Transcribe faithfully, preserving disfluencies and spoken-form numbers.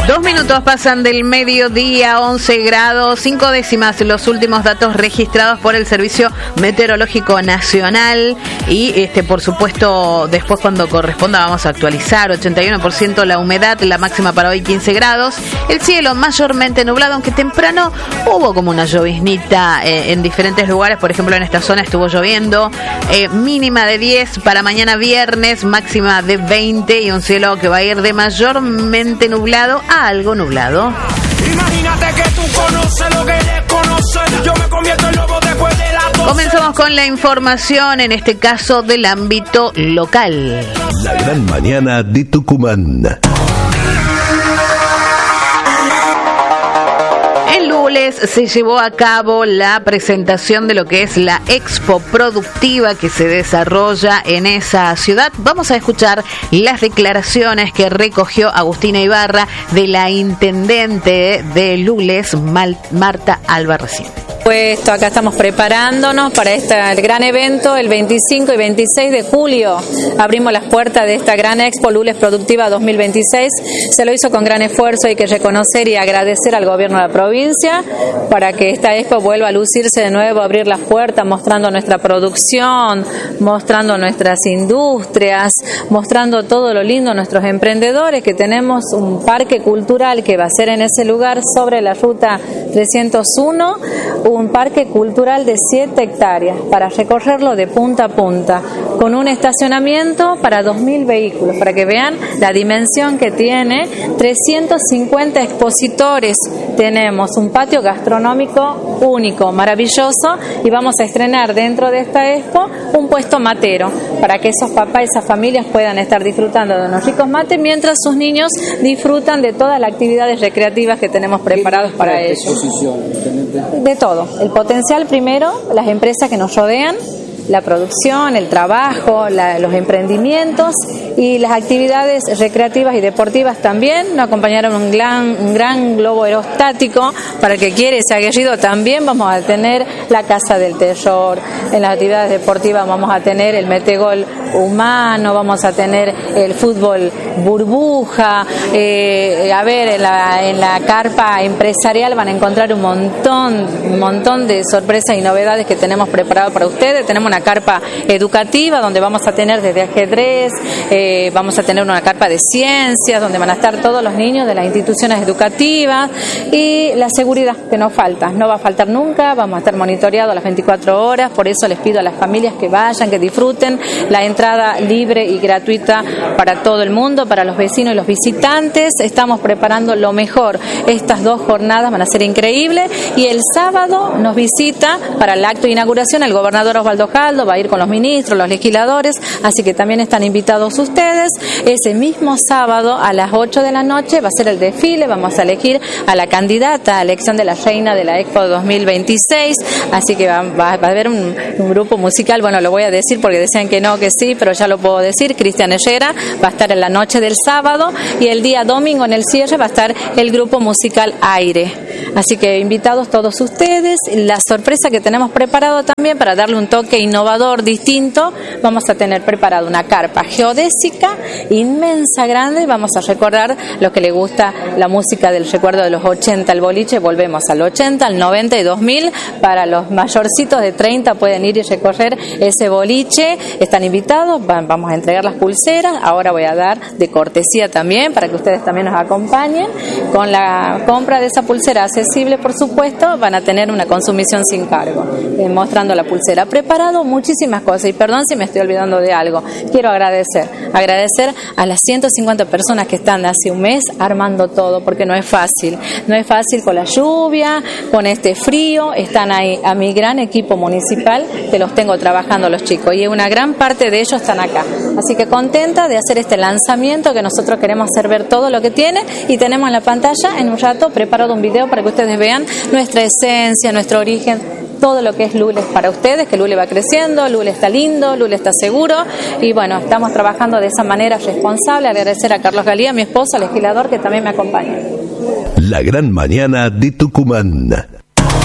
Dos minutos pasan del mediodía, once grados, cinco décimas, los últimos datos registrados por el Servicio Meteorológico Nacional. Y este, por supuesto, después cuando corresponda vamos a actualizar. ochenta y uno por ciento la humedad, la máxima para hoy quince grados. El cielo mayormente nublado, aunque temprano hubo como una lloviznita eh, en diferentes lugares. Por ejemplo, en esta zona estuvo lloviendo. Eh, mínima de diez para mañana viernes, máxima de veinte y un cielo que va a ir de mayormente nublado a algo nublado. Imagínate que tú conoces lo que desconoces. Yo me convierto en lobo después de la doce. Comenzamos con la información, en este caso del ámbito local. La gran mañana de Tucumán. El lunes se llevó a cabo la presentación de lo que es la Expo Productiva que se desarrolla en esa ciudad. Vamos a escuchar las declaraciones que recogió Agustina Ibarra de la intendente de Lules, Mal- Marta Albarracín. Puesto, acá estamos preparándonos para este gran evento el veinticinco y veintiséis de julio. Abrimos las puertas de esta gran Expo Lules Productiva dos mil veintiséis. Se lo hizo con gran esfuerzo, hay que reconocer y agradecer al gobierno de la provincia para que esta Expo vuelva a lucirse de nuevo, abrir las puertas mostrando nuestra producción, mostrando nuestras industrias, mostrando todo lo lindo nuestros emprendedores, que tenemos un parque cultural que va a ser en ese lugar sobre la ruta trescientos uno, un parque cultural de siete hectáreas para recorrerlo de punta a punta, con un estacionamiento para dos mil vehículos, para que vean la dimensión que tiene. Trescientos cincuenta expositores tenemos, un patio gastronómico único, maravilloso, y vamos a estrenar dentro de esta expo un puesto matero, para que esos papás y esas familias puedan estar disfrutando de unos ricos mates, mientras sus niños disfrutan de todas las actividades recreativas que tenemos preparadas para ellos. De todo, el potencial primero, las empresas que nos rodean, la producción, el trabajo, la, los emprendimientos y las actividades recreativas y deportivas también. Nos acompañaron un gran, un gran globo aerostático para el que quiere ese aguerrido. También vamos a tener la Casa del Terror. En las actividades deportivas vamos a tener el metegol humano, vamos a tener el fútbol burbuja. Eh, a ver, en la, en la carpa empresarial van a encontrar un montón, un montón de sorpresas y novedades que tenemos preparado para ustedes. Tenemos una carpa educativa donde vamos a tener desde ajedrez, eh, vamos a tener una carpa de ciencias donde van a estar todos los niños de las instituciones educativas, y la seguridad que no falta, no va a faltar nunca, vamos a estar monitoreados las veinticuatro horas. Por eso les pido a las familias que vayan, que disfruten, la entrada libre y gratuita para todo el mundo, para los vecinos y los visitantes. Estamos preparando lo mejor, estas dos jornadas van a ser increíbles, y el sábado nos visita para el acto de inauguración el gobernador Osvaldo Jaldo, va a ir con los ministros, los legisladores, así que también están invitados ustedes. Ese mismo sábado a las ocho de la noche va a ser el desfile, vamos a elegir a la candidata a elección de la reina de la Expo dos mil veintiséis, así que va, va, va a haber un, un grupo musical, bueno, lo voy a decir porque decían que no, que sí, pero ya lo puedo decir. Cristian Herrera va a estar en la noche del sábado, y el día domingo en el cierre va a estar el grupo musical Aire. Así que invitados todos ustedes. La sorpresa que tenemos preparado también para darle un toque innovador, distinto, vamos a tener preparado una carpa geodésica inmensa, grande, y vamos a recordar lo que le gusta la música del recuerdo de los ochenta, el boliche. Volvemos al ochenta, al noventa y dos mil. Para los mayorcitos de treinta pueden ir y recorrer ese boliche. Están invitados, van, vamos a entregar las pulseras. Ahora voy a dar de cortesía también para que ustedes también nos acompañen. Con la compra de esa pulsera accesible, por supuesto, van a tener una consumición sin cargo, eh, mostrando la pulsera. Preparado muchísimas cosas, y perdón si me estoy olvidando de algo. Quiero agradecer, agradecer a las ciento cincuenta personas que están hace un mes armando todo, porque no es fácil, no es fácil con la lluvia, con este frío. Están ahí a mi gran equipo municipal, que los tengo trabajando los chicos, y una gran parte de ellos están acá. Así que contenta de hacer este lanzamiento, que nosotros queremos hacer ver todo lo que tiene, y tenemos en la pantalla en un rato preparado un video para que ustedes vean nuestra esencia, nuestro origen, todo lo que es Lules para ustedes, que Lules va creciendo, Lules está lindo, Lules está seguro, y bueno, estamos trabajando de esa manera responsable. Agradecer a Carlos Galía, mi esposo, legislador, que también me acompaña. La gran mañana de Tucumán.